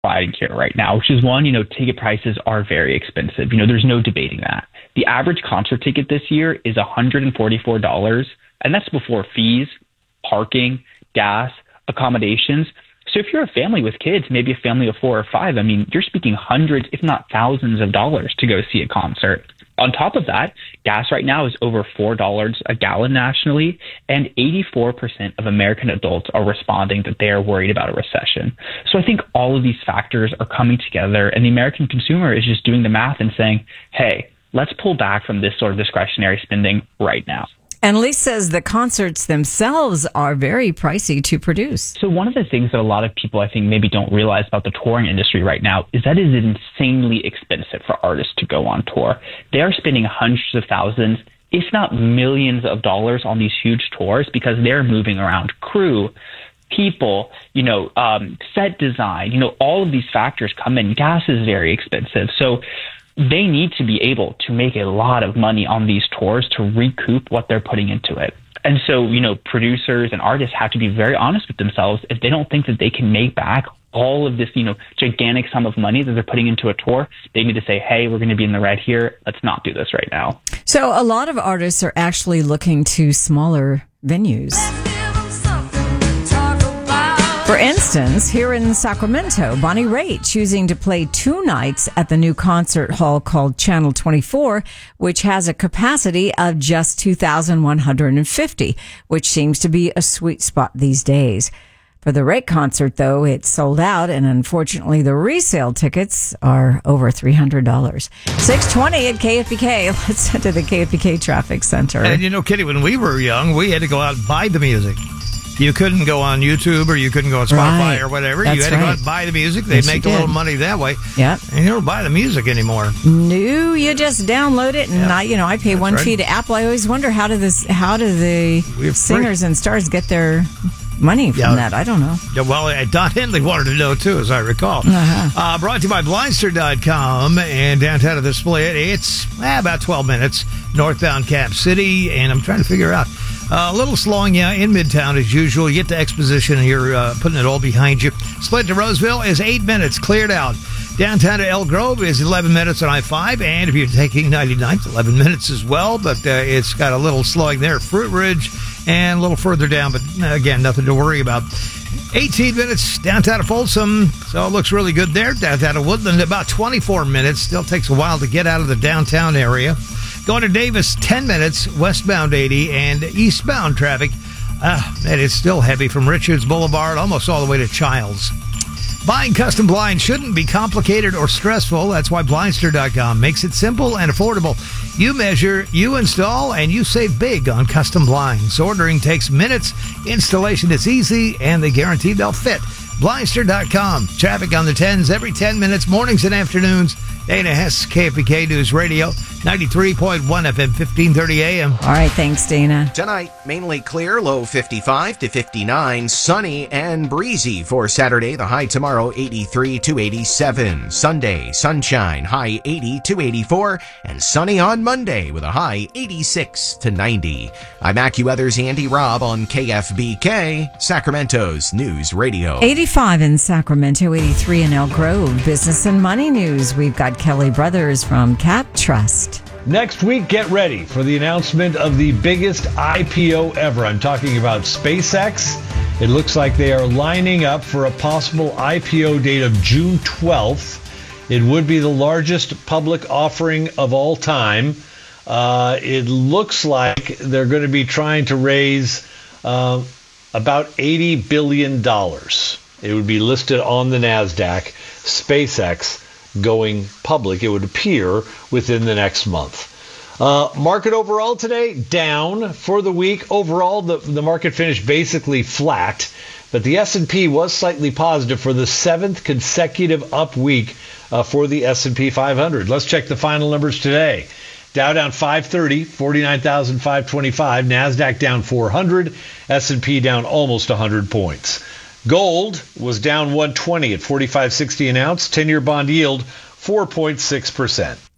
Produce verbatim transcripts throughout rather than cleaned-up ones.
providing here right now, which is one, you know, ticket prices are very expensive. You know, there's no debating that. The average concert ticket this year is one hundred forty-four dollars, and that's before fees, parking, gas, accommodations. So if you're a family with kids, maybe a family of four or five, I mean, you're speaking hundreds, if not thousands of dollars to go see a concert. On top of that, gas right now is over four dollars a gallon nationally, and eighty-four percent of American adults are responding that they are worried about a recession. So I think all of these factors are coming together, and the American consumer is just doing the math and saying, hey, let's pull back from this sort of discretionary spending right now. And Lee says the concerts themselves are very pricey to produce. So one of the things that a lot of people, I think, maybe don't realize about the touring industry right now is that it is insanely expensive for artists to go on tour. They are spending hundreds of thousands, if not millions of dollars on these huge tours because they're moving around crew, people, you know, um, set design, you know, all of these factors come in. Gas is very expensive. So they need to be able to make a lot of money on these tours to recoup what they're putting into it. And so, you know, producers and artists have to be very honest with themselves. If they don't think that they can make back all of this, you know, gigantic sum of money that they're putting into a tour, they need to say, hey, we're going to be in the red here. Let's not do this right now. So a lot of artists are actually looking to smaller venues. For instance, here in Sacramento, Bonnie Raitt choosing to play two nights at the new concert hall called Channel twenty-four, which has a capacity of just two thousand one hundred fifty, which seems to be a sweet spot these days. For the Raitt concert, though, it's sold out, and unfortunately, the resale tickets are over three hundred dollars. six twenty at K F B K. Let's head to the K F B K Traffic Center. And, you know, Kitty, when we were young, we had to go out and buy the music. You couldn't go on YouTube or you couldn't go on Spotify right. or whatever. That's you had to right. go out and buy the music. They'd Yes, make a you little did. money that way. Yeah. And you don't buy the music anymore. No, you just download it, and Yeah. I, you know, I pay That's one right. fee to Apple. I always wonder how do this, how do the We have singers and stars get their money from Yeah. that? I don't know. Yeah, well, uh, Don Henley wanted to know, too, as I recall. Uh-huh. Uh, brought to you by Blindster dot com and downtown of the Split. It's eh, about twelve minutes northbound Cap City, and I'm trying to figure out. Uh, a little slowing, yeah, in Midtown as usual. You get to Exposition and you're uh, putting it all behind you. Split to Roseville is eight minutes, cleared out. Downtown to Elk Grove is eleven minutes on I five, and if you're taking ninety-ninth, eleven minutes as well, but uh, it's got a little slowing there. Fruit Ridge and a little further down, but uh, again, nothing to worry about. eighteen minutes downtown to Folsom, so it looks really good there. Downtown to Woodland, about twenty-four minutes. Still takes a while to get out of the downtown area. Going to Davis, ten minutes, westbound eighty, and eastbound traffic. Ah, that is still heavy from Richards Boulevard almost all the way to Childs. Buying custom blinds shouldn't be complicated or stressful. That's why Blindster dot com makes it simple and affordable. You measure, you install, and you save big on custom blinds. Ordering takes minutes, installation is easy, and they guarantee they'll fit. Blindster dot com. Traffic on the tens every ten minutes, mornings and afternoons. Dana Hess, K F B K News Radio, ninety-three point one F M, fifteen thirty A M. All right, thanks, Dana. Tonight, mainly clear, low fifty-five to fifty-nine, sunny and breezy for Saturday. The high tomorrow, eighty-three to eighty-seven. Sunday, sunshine, high eighty to eighty-four, and sunny on Monday with a high eighty-six to ninety. I'm AccuWeather's Andy Robb on K F B K, Sacramento's News Radio. eighty-five in Sacramento, eighty-three in Elk Grove. Business and money news. We've got Kelly Brothers from Cap Trust. Next week, get ready for the announcement of the biggest I P O ever. I'm talking about SpaceX. It looks like they are lining up for a possible I P O date of June twelfth. It would be the largest public offering of all time. Uh, it looks like they're going to be trying to raise uh, about eighty billion dollars. It would be listed on the NASDAQ. SpaceX going public, it would appear, within the next month. Uh, market overall today, down for the week. Overall, the, the market finished basically flat, but the S and P was slightly positive for the seventh consecutive up week uh, for the S and P five hundred. Let's check the final numbers today. Dow down five thirty, forty-nine thousand five hundred twenty-five. NASDAQ down four hundred. S and P down almost one hundred points. Gold was down one twenty at forty-five sixty an ounce. ten-year bond yield four point six percent.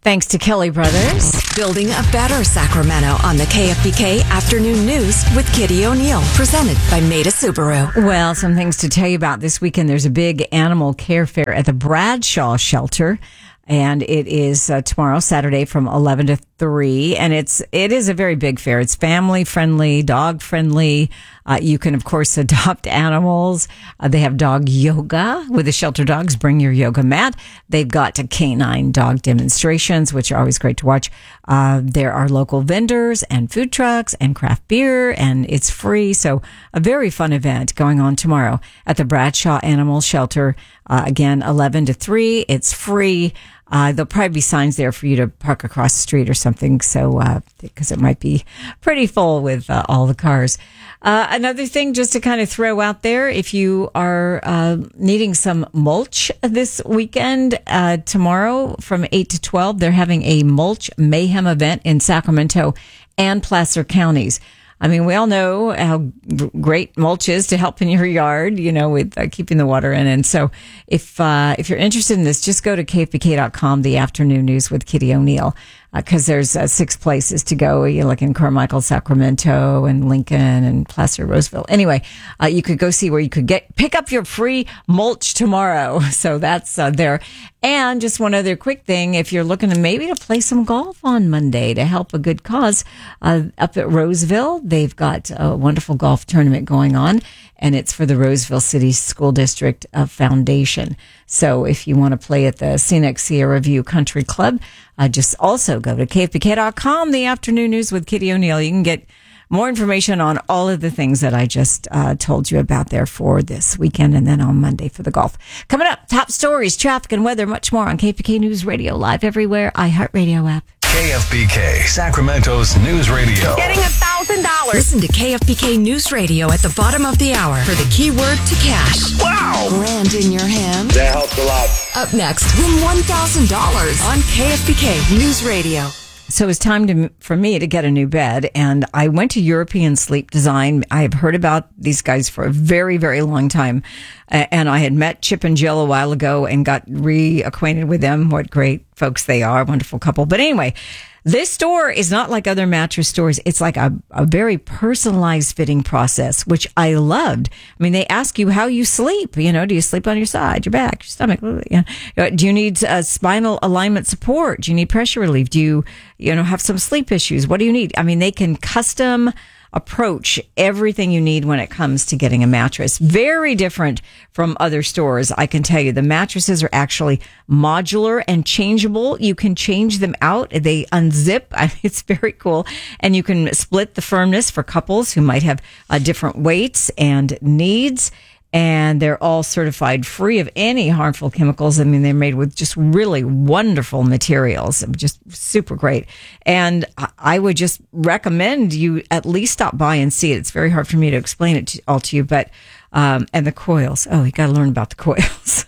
Thanks to Kelly Brothers. Building a better Sacramento on the K F B K Afternoon News with Kitty O'Neill, presented by Maida Subaru. Well, some things to tell you about this weekend. There's a big animal care fair at the Bradshaw Shelter, and it is uh, tomorrow, Saturday, from eleven to three. And it's it is a very big fair. It's family friendly, dog friendly. Uh, you can, of course, adopt animals. Uh, they have dog yoga with the shelter dogs. Bring your yoga mat. They've got uh, canine dog demonstrations, which are always great to watch. Uh, there are local vendors and food trucks and craft beer, and it's free. So a very fun event going on tomorrow at the Bradshaw Animal Shelter. Uh, again, eleven to three. It's free. Uh, there'll probably be signs there for you to park across the street or something. So, uh, because it might be pretty full with uh, all the cars. Uh, another thing just to kind of throw out there, if you are uh, needing some mulch this weekend, uh, tomorrow from eight to twelve, they're having a mulch mayhem event in Sacramento and Placer counties. I mean, we all know how great mulch is to help in your yard, you know, with uh, keeping the water in. And so if uh, if you're interested in this, just go to K F B K dot com, the afternoon news with Kitty O'Neill, because uh, there's uh, six places to go. You look in Carmichael, Sacramento, and Lincoln, and Placer, Roseville. Anyway, uh, you could go see where you could get pick up your free mulch tomorrow. So that's uh, there. And just one other quick thing, if you're looking to maybe to play some golf on Monday to help a good cause, uh, up at Roseville, they've got a wonderful golf tournament going on, and it's for the Roseville City School District uh, Foundation. So if you want to play at the Scenic Sierra View Country Club, uh, just also go to K F B K dot com, the afternoon news with Kitty O'Neill. You can get more information on all of the things that I just uh, told you about there for this weekend, and then on Monday for the golf. Coming up, top stories, traffic and weather, much more on K F B K News Radio, live everywhere, iHeartRadio app. K F B K, Sacramento's news radio. Getting a thousand dollars. Listen to K F B K News Radio at the bottom of the hour for the keyword to cash. Wow! Land in your hand. That helps a lot. Up next, win one thousand dollars on K F B K News Radio. So it was time to, for me to get a new bed, and I went to European Sleep Design. I have heard about these guys for a very, very long time, and I had met Chip and Jill a while ago and got reacquainted with them. What great folks they are, wonderful couple. But anyway, this store is not like other mattress stores. It's like a, a very personalized fitting process, which I loved. I mean, they ask you how you sleep. You know, do you sleep on your side, your back, your stomach? You know, do you need uh, spinal alignment support? Do you need pressure relief? Do you, you know, have some sleep issues? What do you need? I mean, they can custom approach everything you need when it comes to getting a mattress. Very different from other stores, I can tell you. The mattresses are actually modular and changeable. You can change them out. They unzip. I mean, it's very cool. And you can split the firmness for couples who might have uh, different weights and needs. And they're all certified free of any harmful chemicals. I mean, they're made with just really wonderful materials, just super great. And I would just recommend you at least stop by and see it. It's very hard for me to explain it to, all to you, but, um, and the coils. Oh, you got to learn about the coils.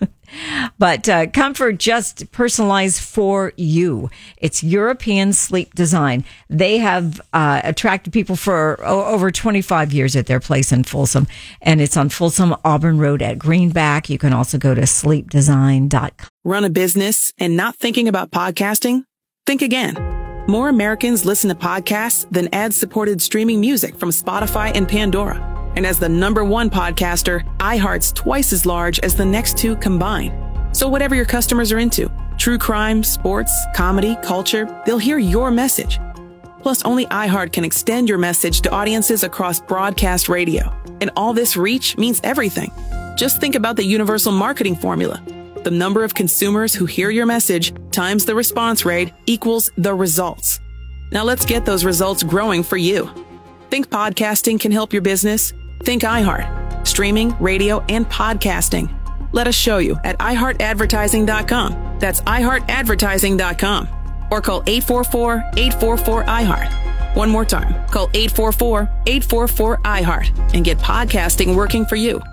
But uh, comfort just personalized for you. It's European Sleep Design. They have uh, attracted people for oh, over twenty-five years at their place in Folsom. And it's on Folsom Auburn Road at Greenback. You can also go to sleep design dot com. Run a business and not thinking about podcasting? Think again. More Americans listen to podcasts than ad-supported streaming music from Spotify and Pandora. And as the number one podcaster, iHeart's twice as large as the next two combined. So whatever your customers are into, true crime, sports, comedy, culture, they'll hear your message. Plus, only iHeart can extend your message to audiences across broadcast radio. And all this reach means everything. Just think about the universal marketing formula. The number of consumers who hear your message times the response rate equals the results. Now let's get those results growing for you. Think podcasting can help your business? Think iHeart. Streaming, radio, and podcasting. Let us show you at i heart advertising dot com. That's i heart advertising dot com. Or call eight four four, eight four four, I heart. One more time. Call eight four four, eight four four, I heart and get podcasting working for you.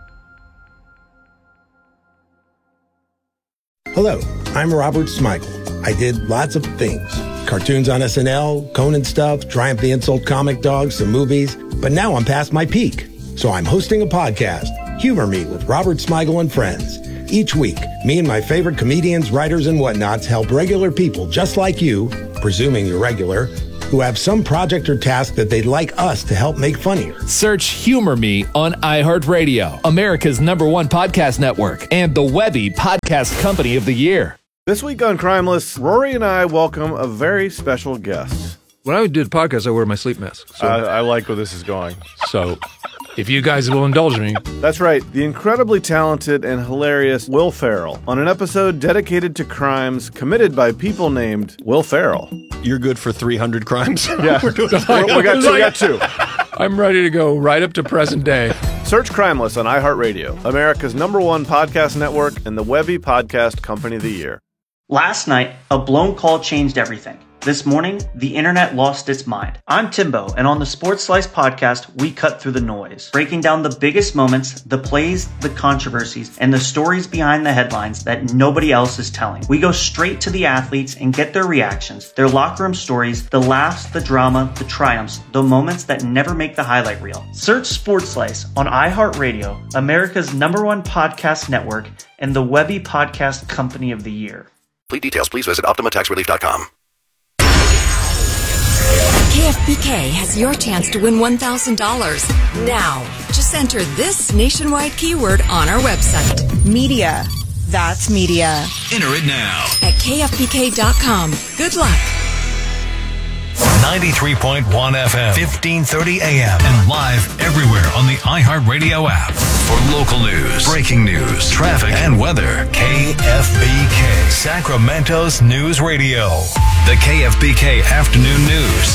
Hello, I'm Robert Smigel. I did lots of things. Cartoons on S N L, Conan stuff, Triumph the Insult comic dogs, some movies. But now I'm past my peak. So I'm hosting a podcast, Humor Me with Robert Smigel and Friends. Each week, me and my favorite comedians, writers, and whatnots help regular people just like you, presuming you're regular, who have some project or task that they'd like us to help make funnier. Search Humor Me on iHeartRadio, America's number one podcast network, and the Webby Podcast Company of the Year. This week on Crimeless, Rory and I welcome a very special guest. When I do the podcast, I wear my sleep mask. So. I, I like where this is going. So, if you guys will indulge me. That's right, the incredibly talented and hilarious Will Ferrell on an episode dedicated to crimes committed by people named Will Ferrell. You're good for three hundred crimes? Yeah, we got two. We got two. I'm ready to go right up to present day. Search Crimeless on iHeartRadio, America's number one podcast network, and the Webby Podcast Company of the Year. Last night, a blown call changed everything. This morning, the internet lost its mind. I'm Timbo, and on the Sports Slice podcast, we cut through the noise, breaking down the biggest moments, the plays, the controversies, and the stories behind the headlines that nobody else is telling. We go straight to the athletes and get their reactions, their locker room stories, the laughs, the drama, the triumphs, the moments that never make the highlight reel. Search Sports Slice on iHeartRadio, America's number one podcast network, and the Webby Podcast Company of the Year. Complete details, please visit Optima Tax Relief dot com. K F B K has your chance to win one thousand dollars. Now, just enter this nationwide keyword on our website. Media. That's media. Enter it now. At K F B K dot com. Good luck. ninety-three point one F M, fifteen thirty A M, and live everywhere on the iHeartRadio app. For local news, breaking news, traffic, and weather, K F B K, Sacramento's News Radio. The K F B K Afternoon News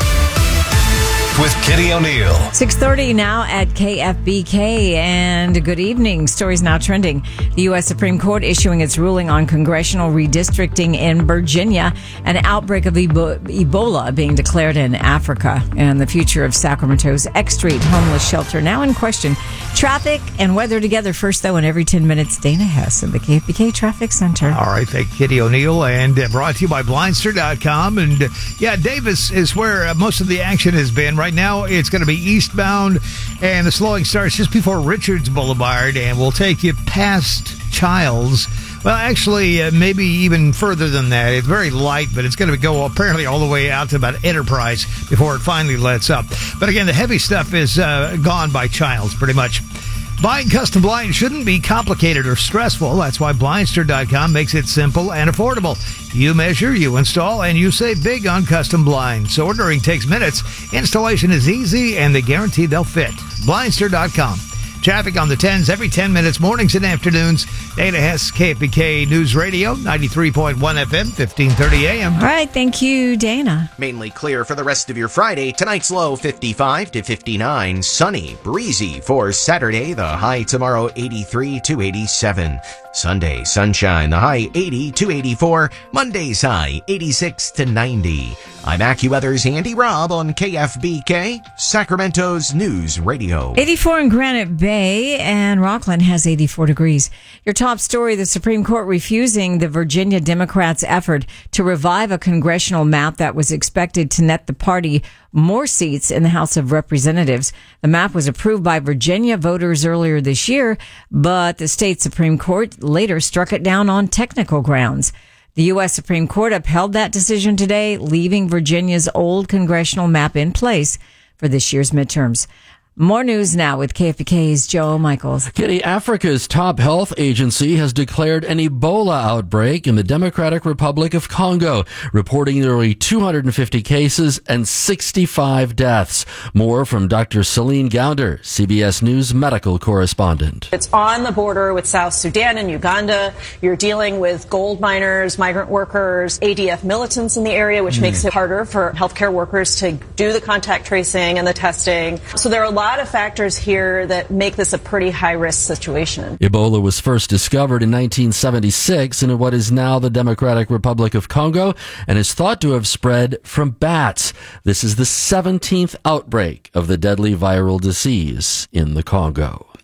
with Kitty O'Neill. six thirty now at K F B K, and good evening. Stories now trending. The U S Supreme Court issuing its ruling on congressional redistricting in Virginia, an outbreak of Ebola being declared in Africa, and the future of Sacramento's X Street homeless shelter now in question. Traffic and weather together first, though, in every ten minutes. Dana Hess in the K F B K Traffic Center. All right, thank you, Kitty O'Neill, and uh, brought to you by Blindster dot com. And uh, yeah, Davis is where uh, most of the action has been. Right now, it's going to be eastbound, and the slowing starts just before Richards Boulevard, and we'll take you past Childs. Well, actually, uh, maybe even further than that. It's very light, but it's going to go apparently all the way out to about Enterprise before it finally lets up. But again, the heavy stuff is uh, gone by Childs, pretty much. Buying custom blinds shouldn't be complicated or stressful. That's why Blindster dot com makes it simple and affordable. You measure, you install, and you save big on custom blinds. So ordering takes minutes, installation is easy, and they guarantee they'll fit. Blindster dot com. Traffic on the tens every ten minutes, mornings and afternoons. Dana Hess, K F B K News Radio, ninety-three point one F M, fifteen thirty A M. All right, thank you, Dana. Mainly clear for the rest of your Friday. Tonight's low fifty-five to fifty-nine. Sunny, breezy for Saturday. The high tomorrow eighty-three to eighty-seven. Sunday, sunshine. The high eighty to eighty-four. Monday's high eighty-six to ninety. I'm AccuWeather's Andy Robb on K F B K, Sacramento's News Radio. eighty-four in Granite Bay, and Rockland has eighty-four degrees. Your top story, the Supreme Court refusing the Virginia Democrats' effort to revive a congressional map that was expected to net the party more seats in the House of Representatives. The map was approved by Virginia voters earlier this year, but the state Supreme Court later struck it down on technical grounds. The U S Supreme Court upheld that decision today, leaving Virginia's old congressional map in place for this year's midterms. More news now with K F B K's Joe Michaels. Kitty, Africa's top health agency has declared an Ebola outbreak in the Democratic Republic of Congo, reporting nearly two hundred fifty cases and sixty-five deaths. More from Doctor Celine Gounder, C B S News medical correspondent. It's on the border with South Sudan and Uganda. You're dealing with gold miners, migrant workers, A D F militants in the area, which mm. makes it harder for healthcare workers to do the contact tracing and the testing. So there are a lot A lot of factors here that make this a pretty high-risk situation. Ebola was first discovered in nineteen seventy-six in what is now the Democratic Republic of Congo and is thought to have spread from bats. This is the seventeenth outbreak of the deadly viral disease in the Congo.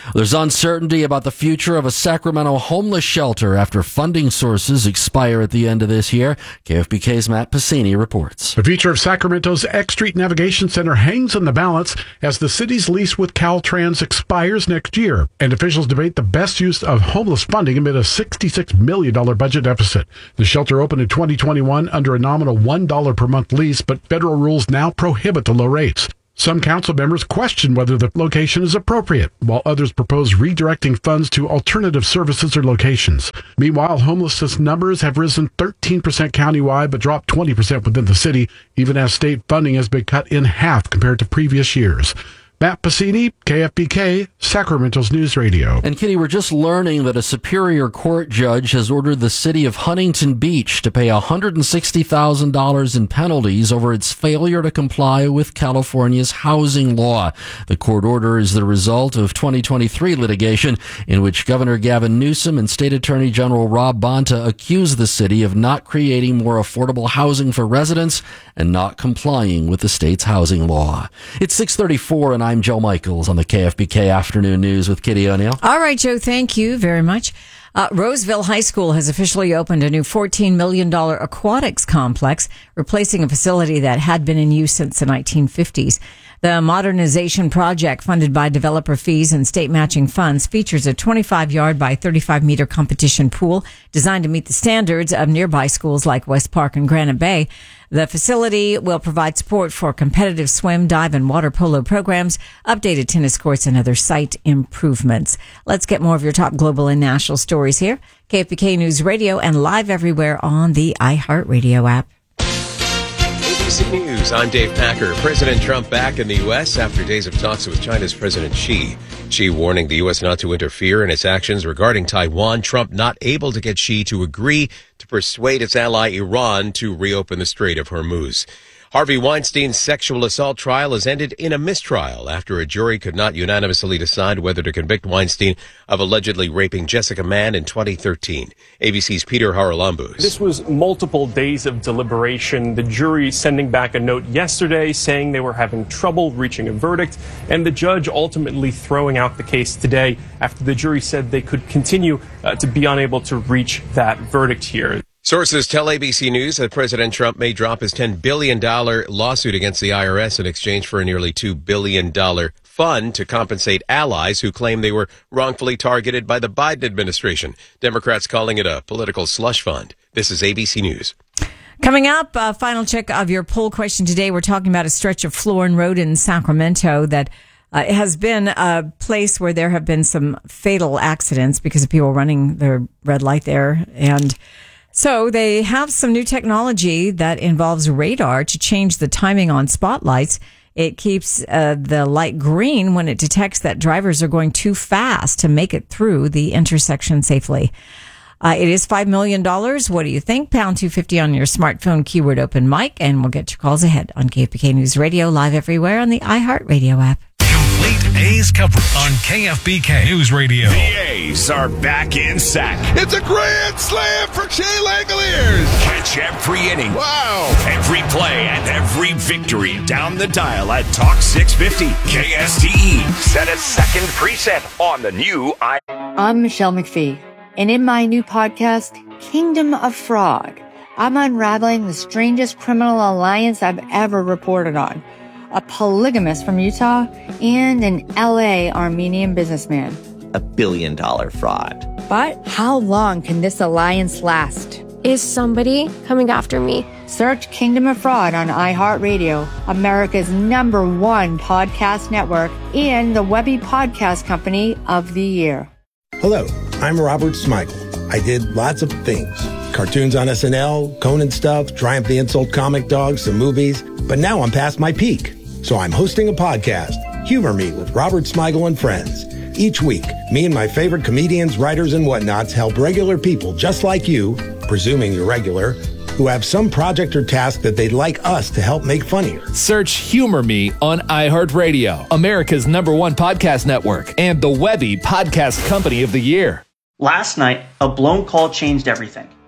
There's uncertainty about the future of a Sacramento homeless shelter after funding sources expire at the end of this year. K F B K's Matt Pacini reports. The future of Sacramento's X Street Navigation Center hangs in the balance as the city's lease with Caltrans expires next year, and officials debate the best use of homeless funding amid a sixty-six million dollars budget deficit. The shelter opened in twenty twenty-one under a nominal one dollar per month lease, but federal rules now prohibit the low rates. Some council members question whether the location is appropriate, while others propose redirecting funds to alternative services or locations. Meanwhile, homelessness numbers have risen thirteen percent countywide but dropped twenty percent within the city, even as state funding has been cut in half compared to previous years. Matt Pacini, K F B K, Sacramento's News Radio. And Kitty, we're just learning that a Superior Court judge has ordered the city of Huntington Beach to pay one hundred sixty thousand dollars in penalties over its failure to comply with California's housing law. The court order is the result of twenty twenty-three litigation in which Governor Gavin Newsom and State Attorney General Rob Bonta accused the city of not creating more affordable housing for residents and not complying with the state's housing law. It's six thirty-four and I'm Joe Michaels on the K F B K Afternoon News with Kitty O'Neill. All right, Joe, thank you very much. Uh, Roseville High School has officially opened a new fourteen million dollars aquatics complex, replacing a facility that had been in use since the nineteen fifties. The modernization project, funded by developer fees and state matching funds, features a twenty-five yard by thirty-five meter competition pool designed to meet the standards of nearby schools like West Park and Granite Bay. The facility will provide support for competitive swim, dive, and water polo programs, updated tennis courts, and other site improvements. Let's get more of your top global and national stories here. K F B K News Radio and live everywhere on the iHeartRadio app. A B C News, I'm Dave Packer. President Trump back in the U S after days of talks with China's President Xi. Xi warning the U S not to interfere in its actions regarding Taiwan. Trump not able to get Xi to agree to persuade its ally Iran to reopen the Strait of Hormuz. Harvey Weinstein's sexual assault trial has ended in a mistrial after a jury could not unanimously decide whether to convict Weinstein of allegedly raping Jessica Mann in twenty thirteen. A B C's Peter Haralambous. This was multiple days of deliberation, the jury sending back a note yesterday saying they were having trouble reaching a verdict, and the judge ultimately throwing out the case today after the jury said they could continue uh, to be unable to reach that verdict here. Sources tell A B C News that President Trump may drop his ten billion dollars lawsuit against the I R S in exchange for a nearly two billion dollars fund to compensate allies who claim they were wrongfully targeted by the Biden administration. Democrats calling it a political slush fund. This is A B C News. Coming up, a final check of your poll question today. We're talking about a stretch of Florin Road in Sacramento that uh, has been a place where there have been some fatal accidents because of people running the red light there. And so they have some new technology that involves radar to change the timing on spotlights. It keeps uh, the light green when it detects that drivers are going too fast to make it through the intersection safely. Uh, it is five million dollars. What do you think? Pound two fifty on your smartphone, keyword open mic, and we'll get your calls ahead on K F B K News Radio, live everywhere on the iHeartRadio app. Complete A's coverage on K F B K News Radio. The A's are back in sack. It's a grand slam for Shea Langoliers. Catch every inning. Wow. Every play and every victory down the dial at Talk six fifty. K S T E. Set a second preset on the new I. I'm Michelle McPhee, and in my new podcast, Kingdom of Fraud, I'm unraveling the strangest criminal alliance I've ever reported on. A polygamist from Utah, and an L A Armenian businessman. A billion dollar fraud. But how long can this alliance last? Is somebody coming after me? Search Kingdom of Fraud on iHeartRadio, America's number one podcast network, and the Webby Podcast Company of the Year. Hello, I'm Robert Smigel. I did lots of things. Cartoons on S N L, Conan stuff, Triumph the Insult comic dogs, some movies. But now I'm past my peak. So I'm hosting a podcast, Humor Me with Robert Smigel and Friends. Each week, me and my favorite comedians, writers, and whatnots help regular people just like you, presuming you're regular, who have some project or task that they'd like us to help make funnier. Search Humor Me on iHeartRadio, America's number one podcast network, and the Webby Podcast Company of the Year. Last night, a blown call changed everything.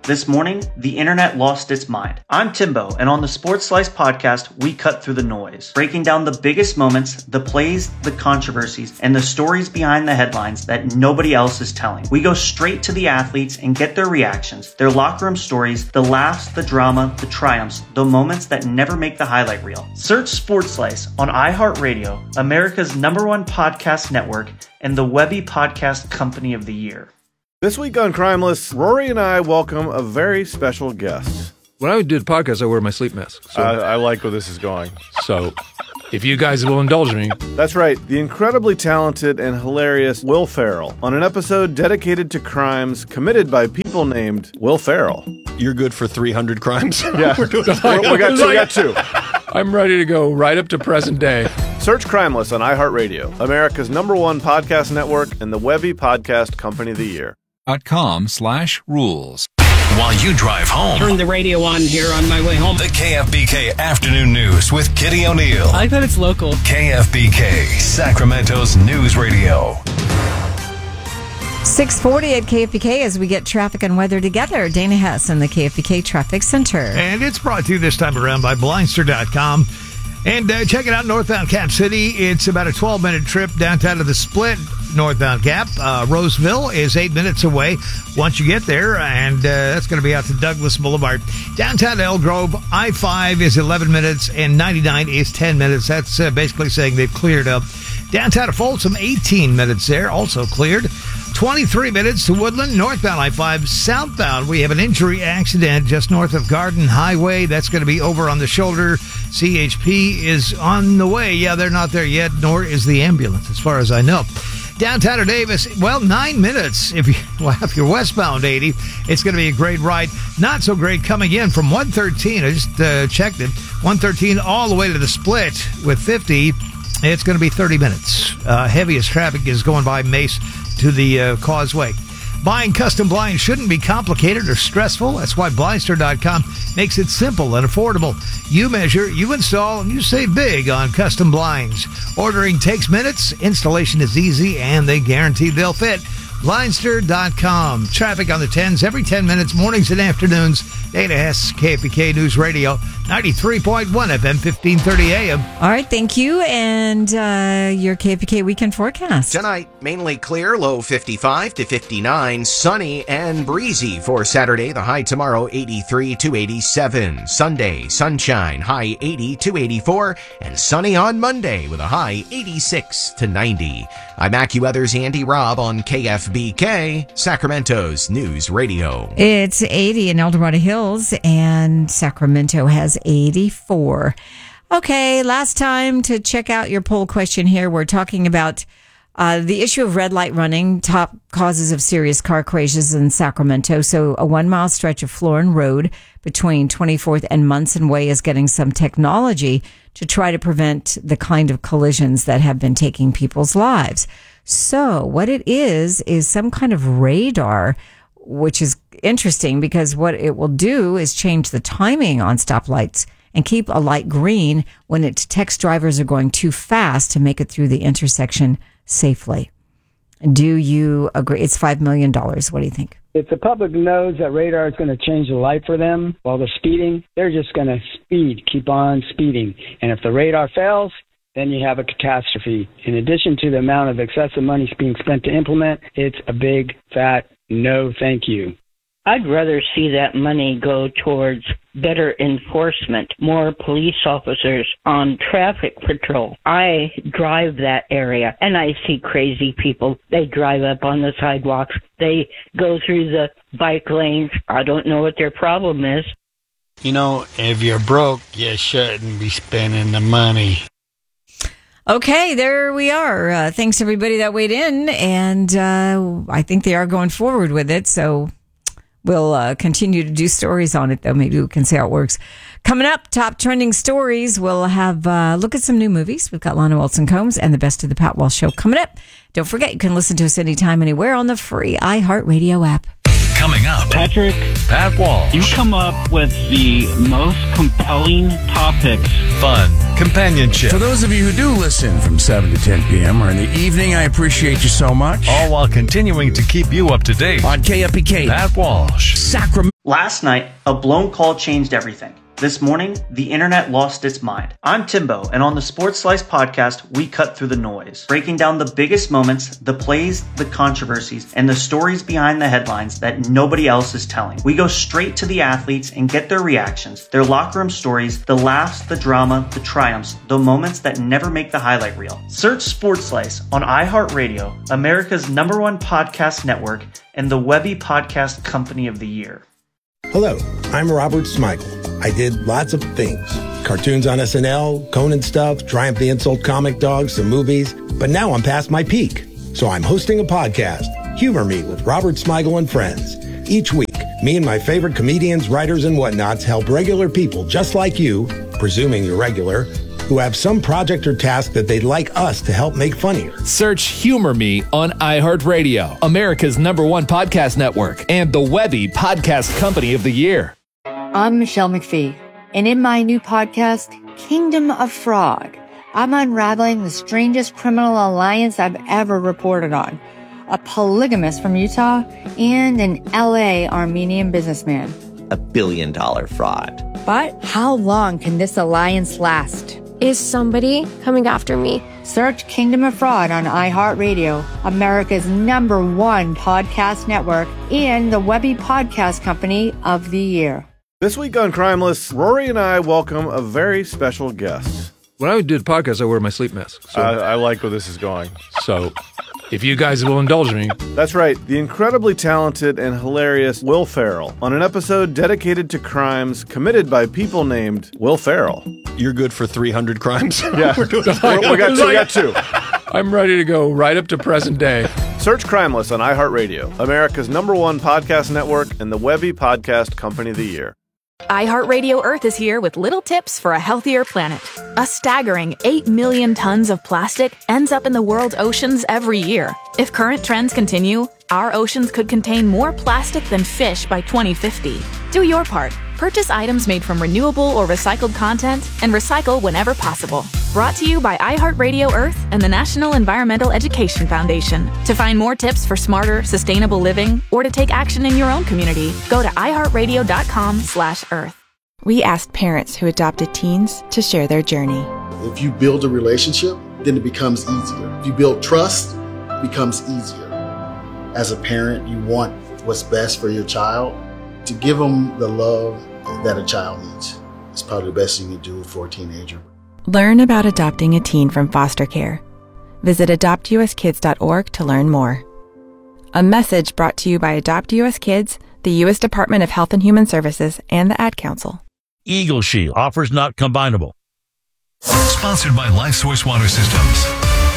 This morning, the internet lost its mind. I'm Timbo, and on the Sports Slice podcast, we cut through the noise, breaking down the biggest moments, the plays, the controversies, and the stories behind the headlines that nobody else is telling. We go straight to the athletes and get their reactions, their locker room stories, the laughs, the drama, the triumphs, the moments that never make the highlight reel. Search Sports Slice on iHeartRadio, America's number one podcast network, and the Webby Podcast Company of the Year. This week on Crimeless, Rory and I welcome a very special guest. When I do the podcast, I wear my sleep mask. So. I, I like where this is going. So, if you guys will indulge me. That's right, the incredibly talented and hilarious Will Ferrell on an episode dedicated to crimes committed by people named Will Ferrell. You're good for three hundred crimes? Yeah, we got two. We got two. I'm ready to go right up to present day. Search Crimeless on iHeartRadio, America's number one podcast network and the Webby Podcast Company of the Year. Dot com slash rules. While you drive home, turn the radio on here on my way home. The K F B K Afternoon News with Kitty O'Neill. I like that it's local. K F B K, Sacramento's news radio. six forty at K F B K as we get traffic and weather together. Dana Hess in the K F B K Traffic Center. And it's brought to you this time around by Blindster dot com. And uh, check it out, northbound Cap City. It's about a twelve-minute trip downtown to the Split, northbound Cap. Uh, Roseville is eight minutes away once you get there, and uh, that's going to be out to Douglas Boulevard. Downtown to El Grove, I five is eleven minutes, and ninety-nine is ten minutes. That's uh, basically saying they've cleared up. Downtown to Folsom, eighteen minutes there, also cleared. twenty-three minutes to Woodland, northbound I five. Southbound, we have an injury accident just north of Garden Highway. That's going to be over on the shoulder. C H P is on the way. Yeah, they're not there yet, nor is the ambulance, as far as I know. Downtown to Davis, well, nine minutes. If, you, well, if you're westbound eighty, it's going to be a great ride. Not so great coming in from one thirteen. I just uh, checked it. one thirteen all the way to the Split with fifty. It's going to be thirty minutes. Uh, heaviest traffic is going by Mace to the uh, Causeway. Buying custom blinds shouldn't be complicated or stressful. That's why Blindster dot com makes it simple and affordable. You measure, you install, and you save big on custom blinds. Ordering takes minutes, installation is easy, and they guarantee they'll fit. Blindster dot com. Traffic on the tens every ten minutes, mornings and afternoons. Dana Hess, K F B K News Radio, ninety-three point one F M, fifteen thirty A M. All right, thank you. And uh, your K F B K weekend forecast. Tonight, mainly clear, low fifty-five to fifty-nine, sunny and breezy for Saturday. The high tomorrow, eighty-three to eighty-seven. Sunday, sunshine, high eighty to eighty-four, and sunny on Monday with a high eighty-six to ninety. I'm AccuWeather's Andy Robb on K F B K, Sacramento's News Radio. It's eighty in El Dorado Hills, and Sacramento has eighty-four. Okay, last time to check out your poll question here. We're talking about uh, the issue of red light running, top causes of serious car crashes in Sacramento. So a one-mile stretch of Florin Road between twenty-fourth and Munson Way is getting some technology to try to prevent the kind of collisions that have been taking people's lives. So what it is, is some kind of radar, which is interesting because what it will do is change the timing on stoplights and keep a light green when it detects drivers are going too fast to make it through the intersection safely. Do you agree? It's five million dollars. What do you think? If the public knows that radar is going to change the light for them while they're speeding, they're just going to speed, keep on speeding. And if the radar fails, then you have a catastrophe. In addition to the amount of excessive money being spent to implement, it's a big, fat no thank you. I'd rather see that money go towards better enforcement, more police officers on traffic patrol. I drive that area, and I see crazy people. They drive up on the sidewalks. They go through the bike lanes. I don't know what their problem is. You know, if you're broke, you shouldn't be spending the money. Okay, there we are. Uh, thanks, everybody that weighed in, and uh, I think they are going forward with it, so we'll uh, continue to do stories on it, though. Maybe we can see how it works. Coming up, top trending stories. We'll have a uh, look at some new movies. We've got Lana Wilson-Combs and the Best of the Pat Walsh Show coming up. Don't forget, you can listen to us anytime, anywhere on the free iHeartRadio app. Coming up, Patrick, Pat Walsh. you come up with the most compelling topics. Fun, companionship. For those of you who do listen from seven to ten p.m. or in the evening, I appreciate you so much. All while continuing to keep you up to date. On K F B K, Pat Walsh. Sacramento. Last night, a blown call changed everything. This morning, the internet lost its mind. I'm Timbo, and on the Sports Slice podcast, we cut through the noise, breaking down the biggest moments, the plays, the controversies, and the stories behind the headlines that nobody else is telling. We go straight to the athletes and get their reactions, their locker room stories, the laughs, the drama, the triumphs, the moments that never make the highlight reel. Search Sports Slice on iHeartRadio, America's number one podcast network, and the Webby Podcast Company of the Year. Hello, I'm Robert Smigel. I did lots of things. Cartoons on S N L, Conan stuff, Triumph the Insult Comic Dogs, some movies. But now I'm past my peak. So I'm hosting a podcast, Humor Me with Robert Smigel and Friends. Each week, me and my favorite comedians, writers, and whatnots help regular people just like you, presuming you're regular, who have some project or task that they'd like us to help make funnier. Search Humor Me on iHeartRadio, America's number one podcast network, and the Webby Podcast Company of the Year. I'm Michelle McPhee, and in my new podcast, Kingdom of Frog, I'm unraveling the strangest criminal alliance I've ever reported on. A polygamist from Utah and an L A Armenian businessman. A billion dollar fraud. But how long can this alliance last? Is somebody coming after me? Search Kingdom of Fraud on iHeartRadio, America's number one podcast network, and the Webby Podcast Company of the Year. This week on Crimeless, Rory and I welcome a very special guest. When I do the podcast, I wear my sleep mask. So, I, I like where this is going. So, if you guys will indulge me. That's right, the incredibly talented and hilarious Will Ferrell on an episode dedicated to crimes committed by people named Will Ferrell. You're good for three hundred crimes? Yeah, we, we, got two, we got two. I'm ready to go right up to present day. Search Crimeless on iHeartRadio, America's number one podcast network, and the Webby Podcast Company of the Year. iHeartRadio Earth is here with little tips for a healthier planet. A staggering eight million tons of plastic ends up in the world's oceans every year. If current trends continue, our oceans could contain more plastic than fish by twenty fifty. Do your part. Purchase items made from renewable or recycled content and recycle whenever possible. Brought to you by iHeartRadio Earth and the National Environmental Education Foundation. To find more tips for smarter, sustainable living or to take action in your own community, go to iHeartRadio.com slash Earth. We asked parents who adopted teens to share their journey. If you build a relationship, then it becomes easier. If you build trust, it becomes easier. As a parent, you want what's best for your child. To give them the love that a child needs is probably the best you can do for a teenager. Learn about adopting a teen from foster care. Visit adopt u s kids dot org to learn more. A message brought to you by Adopt U S Kids, the U S Department of Health and Human Services, and the Ad Council. Eagle Shield. Offers not combinable. Sponsored by LifeSource Water Systems.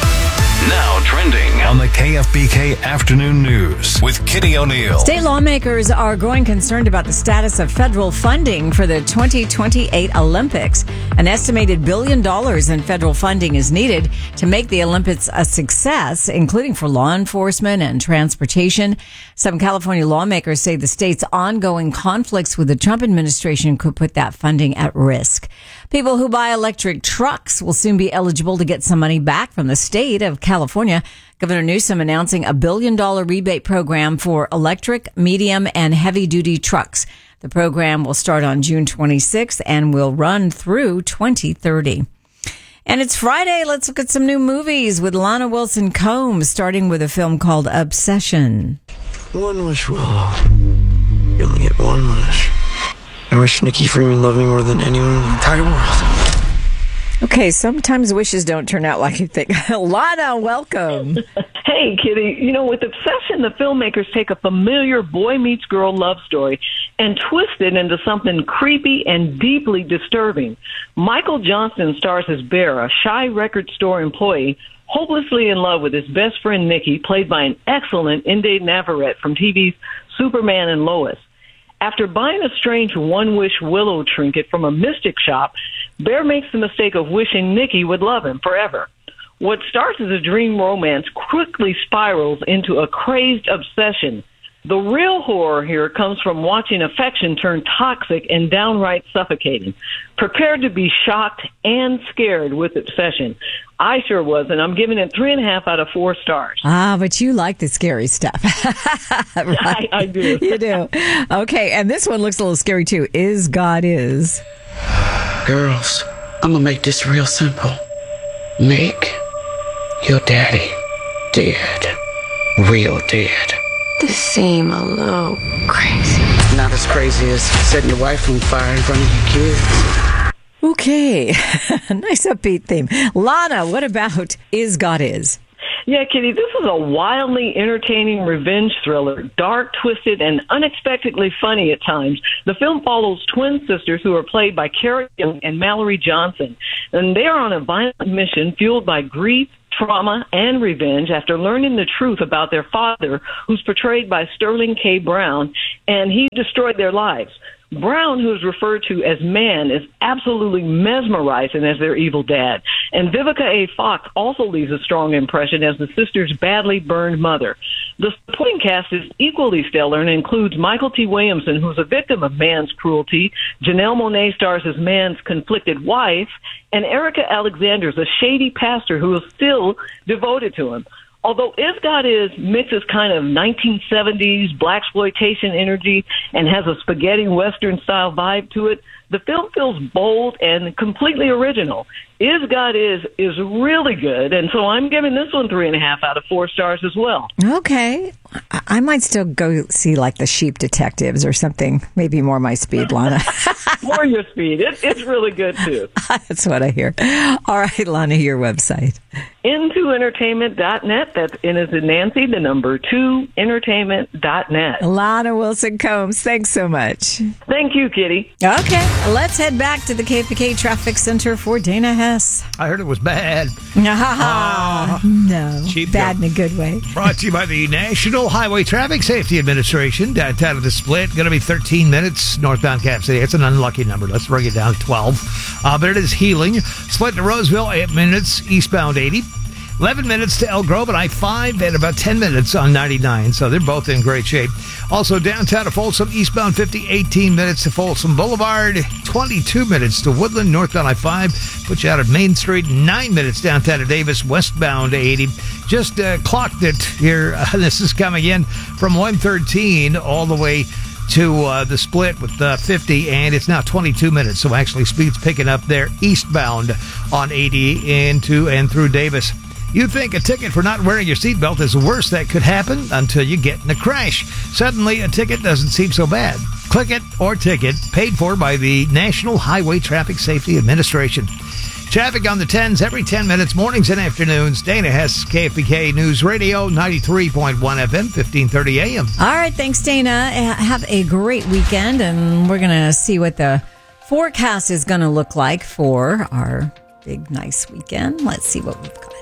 Now trending on the K F B K Afternoon News with Kitty O'Neill. State lawmakers are growing concerned about the status of federal funding for the twenty twenty-eight Olympics. An estimated billion dollars in federal funding is needed to make the Olympics a success, including for law enforcement and transportation. Some California lawmakers say the state's ongoing conflicts with the Trump administration could put that funding at risk. People who buy electric trucks will soon be eligible to get some money back from the state of California. Governor Newsom announcing a billion dollar rebate program for electric, medium, and heavy duty trucks. The program will start on June twenty-sixth and will run through twenty thirty. And it's Friday. Let's look at some new movies with Lana Wilson Combs, starting with a film called Obsession. One wish, Willow. You only get one wish. I wish Nikki Freeman loved me more than anyone in the entire world. Okay, sometimes wishes don't turn out like you think. Lana, welcome. Hey, Kitty. You know, with Obsession, the filmmakers take a familiar boy meets girl love story and twist it into something creepy and deeply disturbing. Michael Johnston stars as Bear, a shy record store employee, hopelessly in love with his best friend Nikki, played by an excellent Inde Navarrete from T V's Superman and Lois. After buying a strange one-wish willow trinket from a mystic shop, Bear makes the mistake of wishing Nikki would love him forever. What starts as a dream romance quickly spirals into a crazed obsession. The real horror here comes from watching affection turn toxic and downright suffocating. Prepared to be shocked and scared with obsession. I sure was, and I'm giving it three and a half out of four stars. Ah, but you like the scary stuff. Right? I, I do. You do. Okay, and this one looks a little scary too. Is God Is. Girls, I'm gonna make this real simple. Make your daddy dead. Real dead. The same old crazy. Not as crazy as setting your wife on fire in front of your kids. Okay. Nice upbeat theme. Lana, what about Is God Is? Yeah, Kitty, this is a wildly entertaining revenge thriller, dark, twisted, and unexpectedly funny at times. The film follows twin sisters who are played by Carrie Young and Mallory Johnson, and they are on a violent mission fueled by grief, trauma, and revenge after learning the truth about their father, who's portrayed by Sterling K. Brown, and he destroyed their lives. Brown, who is referred to as Man, is absolutely mesmerizing as their evil dad. And Vivica A. Fox also leaves a strong impression as the sister's badly burned mother. The supporting cast is equally stellar and includes Michael T. Williamson, who's a victim of Man's cruelty. Janelle Monáe stars as Man's conflicted wife. And Erica Alexander is a shady pastor who is still devoted to him. Although Is God Is mixes kind of nineteen seventies blaxploitation energy and has a spaghetti western style vibe to it, the film feels bold and completely original. Is God Is is really good, and so I'm giving this one three and a half out of four stars as well. Okay. I might still go see like the Sheep Detectives or something, maybe more my speed, Lana. More your speed. It, it's really good, too. That's what I hear. All right, Lana, your website. into entertainment dot net. That's N as in Nancy, the number two, entertainment dot net. Lana Wilson Combs, thanks so much. Thank you, Kitty. Okay, let's head back to the K P K Traffic Center for Dana Hess. I heard it was bad. Ah, uh, no, cheap bad joke. in a good way. Brought to you by the National Highway Traffic Safety Administration. Downtown of the Split, going to be thirteen minutes northbound Cap City. It's an unlucky number. Let's bring it down to twelve. Uh, but it is healing. Split to Roseville, eight minutes eastbound eighty. eleven minutes to Elk Grove and I five, and about ten minutes on ninety-nine. So they're both in great shape. Also, downtown to Folsom, eastbound fifty, eighteen minutes to Folsom Boulevard, twenty-two minutes to Woodland, northbound I five. Put you out at Main Street, nine minutes downtown to Davis, westbound eighty. Just uh, clocked it here. Uh, this is coming in from one thirteen all the way to uh, the Split with uh, fifty, and it's now twenty-two minutes. So actually, speed's picking up there eastbound on eighty into and through Davis. You think a ticket for not wearing your seatbelt is the worst that could happen until you get in a crash. Suddenly, a ticket doesn't seem so bad. Click It or Ticket, paid for by the National Highway Traffic Safety Administration. Traffic on the tens every ten minutes, mornings and afternoons. Dana Hess, K F B K News Radio, ninety-three point one F M, fifteen thirty A M. All right, thanks, Dana. Have a great weekend, and we're going to see what the forecast is going to look like for our big, nice weekend. Let's see what we've got.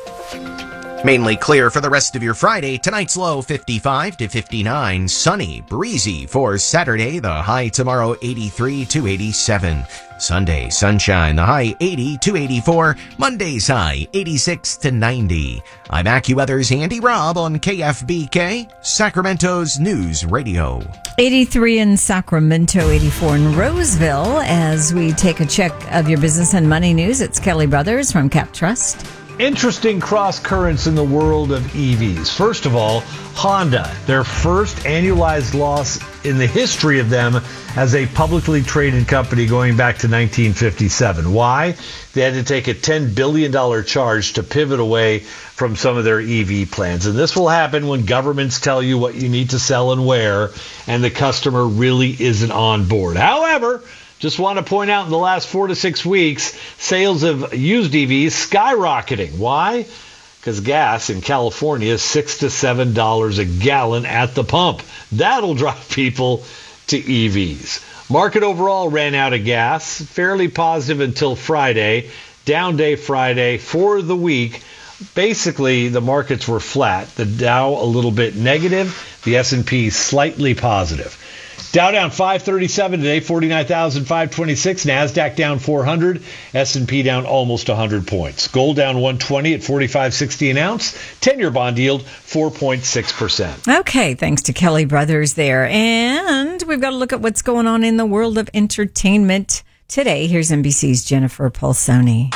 Mainly clear for the rest of your Friday. Tonight's low fifty-five to fifty-nine. Sunny, breezy for Saturday. The high tomorrow eighty-three to eighty-seven. Sunday, sunshine. The high eighty to eighty-four. Monday's high eighty-six to ninety. I'm AccuWeather's Andy Robb on K F B K, Sacramento's News Radio. eighty-three in Sacramento, eighty-four in Roseville. As we take a check of your business and money news, it's Kelly Brothers from Cap Trust. Interesting cross currents in the world of E Vs. First of all, Honda, their first annualized loss in the history of them as a publicly traded company going back to nineteen fifty-seven. Why? They had to take a ten billion dollars charge to pivot away from some of their E V plans. And this will happen when governments tell you what you need to sell and where, and the customer really isn't on board. However, just want to point out in the last four to six weeks, sales of used E Vs skyrocketing. Why? Because gas in California is six to seven dollars a gallon at the pump. That'll drive people to E Vs. Market overall ran out of gas, fairly positive until Friday. Down day Friday for the week. Basically, the markets were flat. The Dow a little bit negative, the S and P slightly positive. Dow down five thirty-seven today, forty-nine thousand five hundred twenty-six. NASDAQ down four hundred. S and P down almost one hundred points. Gold down one twenty at forty-five sixty an ounce. ten-year bond yield four point six percent. Okay, thanks to Kelly Brothers there. And we've got to look at what's going on in the world of entertainment today. Here's N B C's Jennifer Pulsoni.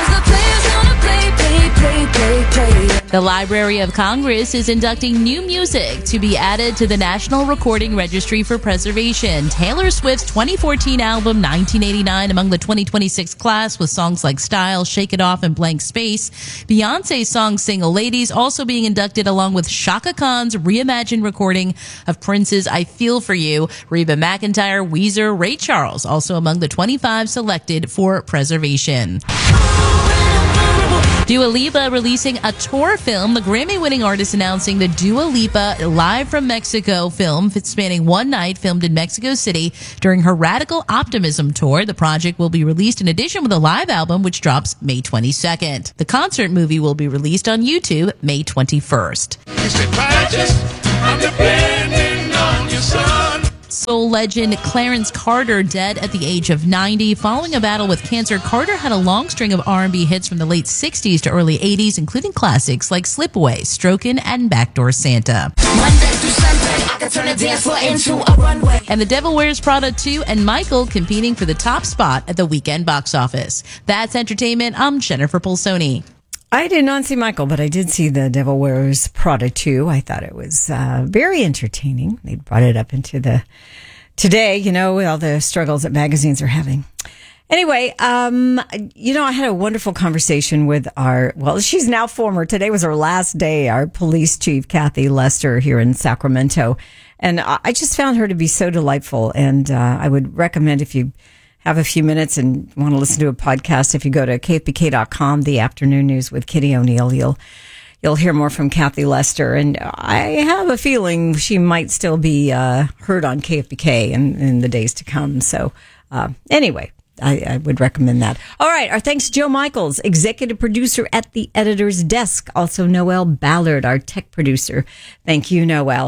The Library of Congress is inducting new music to be added to the National Recording Registry for Preservation. Taylor Swift's twenty fourteen album nineteen eighty-nine among the twenty twenty-six class with songs like Style, Shake It Off, and Blank Space. Beyonce's song Single Ladies also being inducted along with Chaka Khan's reimagined recording of Prince's I Feel For You. Reba McEntire, Weezer, Ray Charles also among the twenty-five selected for preservation. Dua Lipa releasing a tour film. The Grammy-winning artist announcing the Dua Lipa Live from Mexico film spanning one night, filmed in Mexico City during her Radical Optimism tour. The project will be released in addition with a live album, which drops May twenty-second. The concert movie will be released on YouTube May twenty-first. I'm depending on your son. Soul legend Clarence Carter dead at the age of ninety. Following a battle with cancer, Carter had a long string of R and B hits from the late sixties to early eighties, including classics like Slip Away, Strokin', and Backdoor Santa. Monday through Sunday, I can turn a dance floor into a runway. And The Devil Wears Prada two and Michael competing for the top spot at the weekend box office. That's entertainment. I'm Jennifer Pulsoni. I did not see Michael, but I did see The Devil Wears Prada two. I thought it was uh, very entertaining. They brought it up into the today, you know, all the struggles that magazines are having. Anyway, um, you know, I had a wonderful conversation with our, well, she's now former, today was her last day, our police chief, Kathy Lester, here in Sacramento. And I just found her to be so delightful. And uh, I would recommend, if you have a few minutes and want to listen to a podcast, if you go to K F B K dot com, the afternoon news with Kitty O'Neill, you'll you'll hear more from Kathy Lester. And I have a feeling she might still be uh, heard on K F B K in, in the days to come. So uh, anyway, I, I would recommend that. All right, our thanks to Joe Michaels, executive producer at the editor's desk. Also Noel Ballard, our tech producer. Thank you, Noel.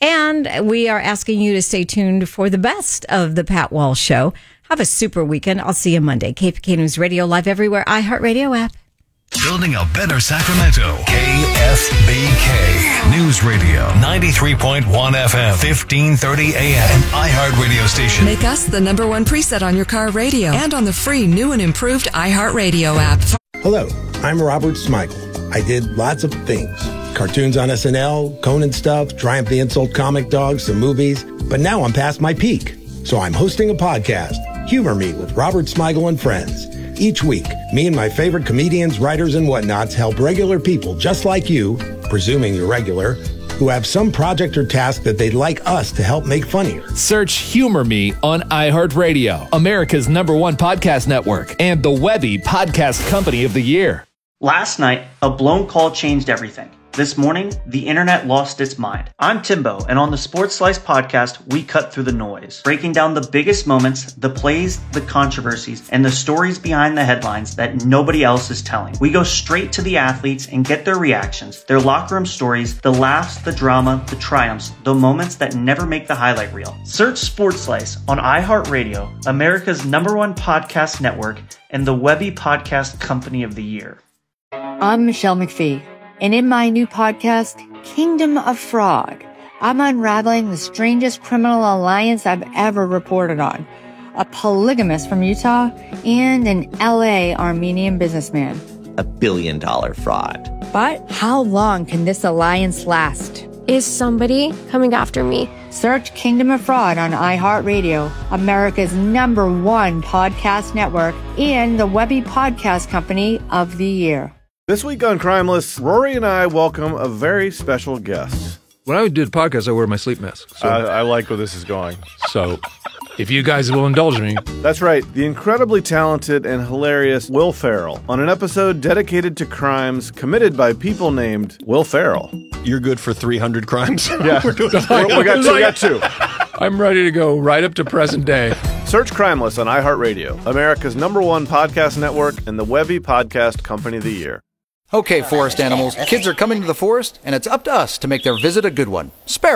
And we are asking you to stay tuned for the best of the Pat Walsh Show. Have a super weekend. I'll see you Monday. K F B K News Radio, live everywhere. iHeartRadio app. Building a better Sacramento. K F B K News Radio. ninety-three point one F M. fifteen thirty A M. An iHeartRadio station. Make us the number one preset on your car radio and on the free new and improved iHeartRadio app. Hello, I'm Robert Smigel. I did lots of things. Cartoons on S N L, Conan stuff, Triumph the Insult comic dogs, some movies. But now I'm past my peak. So I'm hosting a podcast, Humor Me with Robert Smigel and Friends. Each week, me and my favorite comedians, writers, and whatnots help regular people just like you, presuming you're regular, who have some project or task that they'd like us to help make funnier. Search Humor Me on iHeartRadio, America's number one podcast network, and the Webby Podcast Company of the Year. Last night, a blown call changed everything. This morning, the internet lost its mind. I'm Timbo, and on the Sports Slice podcast, we cut through the noise, breaking down the biggest moments, the plays, the controversies, and the stories behind the headlines that nobody else is telling. We go straight to the athletes and get their reactions, their locker room stories, the laughs, the drama, the triumphs, the moments that never make the highlight reel. Search Sports Slice on iHeartRadio, America's number one podcast network, and the Webby Podcast Company of the Year. I'm Michelle McPhee. And in my new podcast, Kingdom of Frog, I'm unraveling the strangest criminal alliance I've ever reported on. A polygamist from Utah and an L A Armenian businessman. A billion dollar fraud. But how long can this alliance last? Is somebody coming after me? Search Kingdom of Fraud on iHeartRadio, America's number one podcast network, and the Webby Podcast Company of the Year. This week on Crimeless, Rory and I welcome a very special guest. When I do the podcast, I wear my sleep mask. So, I, I like where this is going. So, if you guys will indulge me. That's right, the incredibly talented and hilarious Will Ferrell on an episode dedicated to crimes committed by people named Will Ferrell. You're good for three hundred crimes? Yeah, We're doing we got two. We got two. I'm ready to go right up to present day. Search Crimeless on iHeartRadio, America's number one podcast network, and the Webby Podcast Company of the Year. Okay, forest animals, kids are coming to the forest, and it's up to us to make their visit a good one. Sparrow,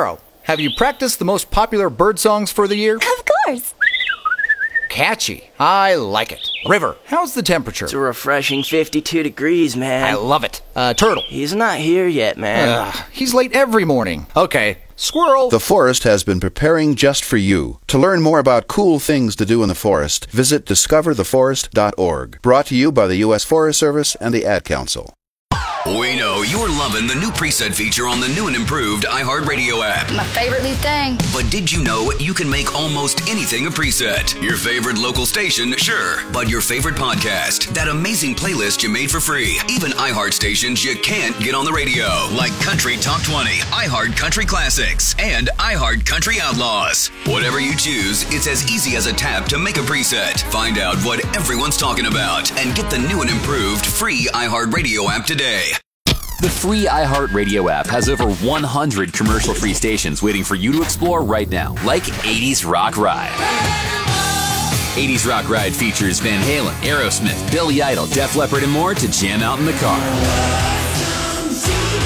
Have you practiced the most popular bird songs for the year? Of course. Catchy. I like it. River, how's the temperature? It's a refreshing fifty-two degrees, man. I love it. Uh, Turtle. He's not here yet, man. Ugh, he's late every morning. Okay. Squirrel. The forest has been preparing just for you. To learn more about cool things to do in the forest, visit discover the forest dot org. Brought to you by the U S Forest Service and the Ad Council. We know you're loving the new preset feature on the new and improved iHeartRadio app. My favorite new thing. But did you know you can make almost anything a preset? Your favorite local station, sure. But your favorite podcast, that amazing playlist you made for free. Even iHeart stations you can't get on the radio, like Country Top twenty, iHeart Country Classics, and iHeart Country Outlaws. Whatever you choose, it's as easy as a tap to make a preset. Find out what everyone's talking about and get the new and improved free iHeartRadio app today. The free iHeartRadio app has over one hundred commercial-free stations waiting for you to explore right now, like eighties Rock Ride. eighties Rock Ride features Van Halen, Aerosmith, Billy Idol, Def Leppard, and more to jam out in the car.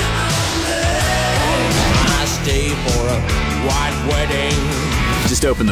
I stay for a white wedding. Just open the